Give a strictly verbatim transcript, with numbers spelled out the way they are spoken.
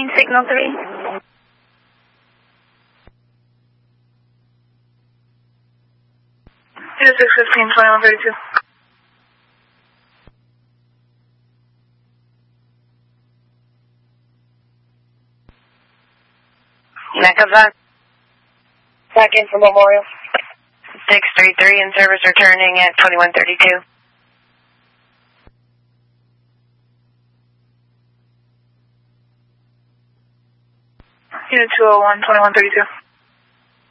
Returning signal three. Unit six fifteen, twenty-one thirty-two. Nakava. Back in from Memorial. six three three in service returning at twenty-one thirty-two. Unit two oh one, twenty-one thirty-two.